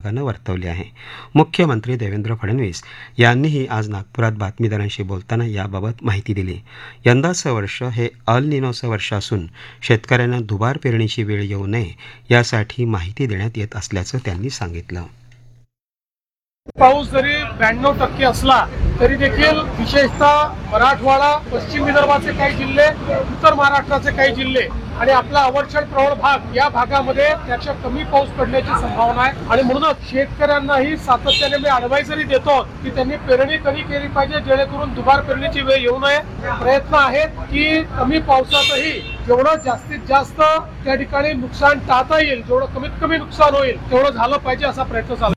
विभागानं वर्तवली आहे. मुख्यमंत्री देवेंद्र फडणवीस यांनीही आज नागपुरात बातमीदारांशी बोलताना याबाबत माहिती दिली. यंदाचं वर्ष हे अल निनोचं वर्ष असून शेतकऱ्यांना दुबार पेरणीची वेळ येऊ नये यासाठी माहिती देण्यात येत असल्याचं त्यांनी सांगितलं. पाऊस जरी 92% असला तरी देखील विशेषतः मराठवाडा, पश्चिम विदर्भाचे काही जिल्हे, उत्तर महाराष्ट्राचे काही जिल्हे आणि आपला अवर्षण प्रवण भाग या भागामध्ये त्याच्या कमी पाऊस पडण्याची संभावना आहे. आणि म्हणूनच शेतकऱ्यांनाही सातत्याने मी ॲडवायझरी देतो की त्यांनी पेरणी कधी केली पाहिजे जेणेकरून दुबार पेरणीची वेळ येऊ नये. प्रयत्न आहेत की कमी पावसातही जेवढं जास्तीत जास्त त्या ठिकाणी नुकसान टाळता येईल, जेवढं कमीत कमी नुकसान होईल तेवढं झालं पाहिजे असा प्रयत्न चालू.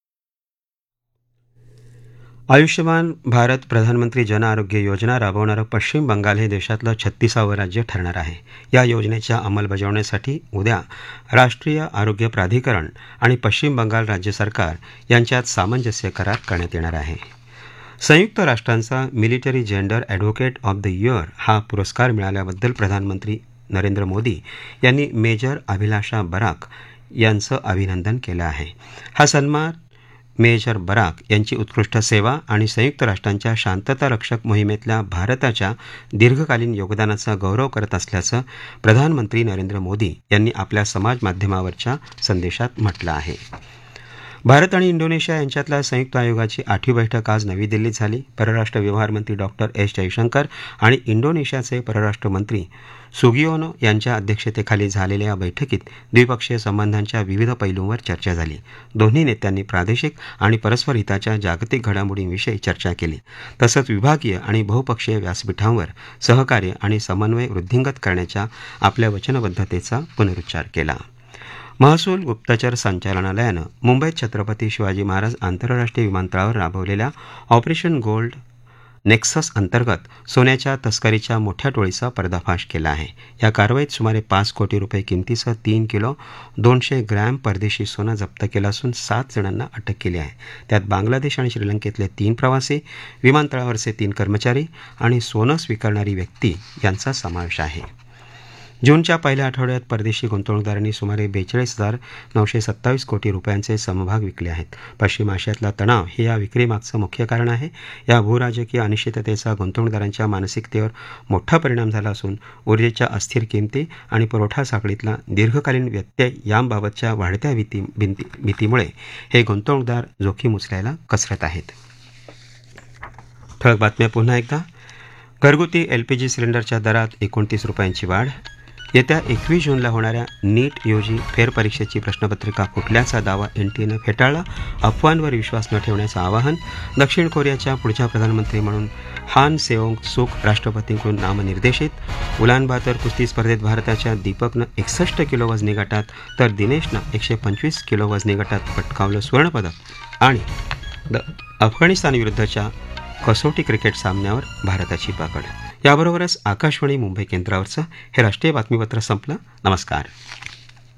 आयुष्यमान भारत प्रधानमंत्री जन आरोग्य योजना राबवणारं पश्चिम बंगाल हे देशातलं 36वं राज्य ठरणार आहे. या योजनेच्या अंमलबजावणीसाठी उद्या राष्ट्रीय आरोग्य प्राधिकरण आणि पश्चिम बंगाल राज्य सरकार यांच्यात सामंजस्य करार करण्यात येणार आहे. संयुक्त राष्ट्रांचा military gender advocate of the year हा पुरस्कार मिळाल्याबद्दल प्रधानमंत्री नरेंद्र मोदी यांनी मेजर अभिलाषा बराक यांचं अभिनंदन केलं आहे. हा सन्मान मेजर बराक यांची उत्कृष्ट सेवा आणि संयुक्त राष्ट्रांच्या शांततारक्षक मोहिमेतल्या भारताच्या दीर्घकालीन योगदानाचा गौरव करत असल्याचं प्रधानमंत्री नरेंद्र मोदी यांनी आपल्या समाज माध्यमावरच्या संदेशात म्हटलं आहे. भारत आणि इंडोनेशिया यांच्यातल्या संयुक्त आयोगाची 8वी बैठक आज नवी दिल्लीत झाली. परराष्ट्र व्यवहार मंत्री डॉक्टर एस जयशंकर आणि इंडोनेशियाचे परराष्ट्र मंत्री सुगियोनो यांच्या अध्यक्षतेखाली झालेल्या या बैठकीत द्विपक्षीय संबंधांच्या विविध पैलूंवर चर्चा झाली. दोन्ही नेत्यांनी प्रादेशिक आणि परस्पर हिताच्या जागतिक घडामोडींविषयी चर्चा केली. तसंच विभागीय आणि बहुपक्षीय व्यासपीठांवर सहकार्य आणि समन्वय वृद्धिंगत करण्याच्या आपल्या वचनबद्धतेचा पुनरुच्चार केला. महसूल गुप्तचर संचालनालयानं मुंबईत छत्रपती शिवाजी महाराज आंतरराष्ट्रीय विमानतळावर राबवलेल्या ऑपरेशन गोल्ड नेक्सस अंतर्गत सोन्याच्या तस्करीच्या मोठ्या टोळीचा पर्दाफाश केला आहे. या कारवाईत सुमारे 5 कोटी रुपये किमतीसह 3 किलो 200 ग्रॅम परदेशी सोनं जप्त केलं असून 7 जणांना अटक केली आहे. त्यात बांगलादेश आणि श्रीलंकेतले 3 प्रवासी, विमानतळावरचे 3 कर्मचारी आणि सोनं स्वीकारणारी व्यक्ती यांचा समावेश आहे. जूनच्या पहिल्या आठवड्यात परदेशी गुंतवणूकदारांनी सुमारे 42,927 कोटी रुपयांचे समभाग विकले आहेत. पश्चिम आशियातला तणाव हे या विक्रीमागचं मुख्य कारण आहे. या भूराजकीय अनिश्चिततेचा गुंतवणूकदारांच्या मानसिकतेवर मोठा परिणाम झाला असून ऊर्जेच्या अस्थिर किमती आणि पुरवठा साखळीतला दीर्घकालीन व्यत्यय यांबाबतच्या वाढत्या भीतीमुळे हे गुंतवणूकदार जोखीम उचलायला कसरत आहेत. ठळक बातम्या पुन्हा एकदा. घरगुती एलपीजी सिलेंडरच्या दरात 29 रुपयांची वाढ. येत्या 21 जूनला होणाऱ्या नीट यूजी फेरपरीक्षेची प्रश्नपत्रिका फुटल्याचा दावा एनटीएनं फेटाळला. अफवांवर विश्वास न ठेवण्याचं आवाहन. दक्षिण कोरियाच्या पुढच्या प्रधानमंत्री म्हणून हान सेओंग सूक राष्ट्रपतींकडून नामनिर्देशित. उलानबातर कुस्ती स्पर्धेत भारताच्या दीपकनं 61 किलो वजनी गटात तर दिनेशनं 125 किलो वजनी गटात पटकावलं सुवर्णपदक. आणि अफगाणिस्तानविरुद्धच्या कसोटी क्रिकेट सामन्यावर भारताची पकड. याबरोबरच आकाशवाणी मुंबई केंद्रावरचं हे राष्ट्रीय बातमीपत्र संपलं. नमस्कार.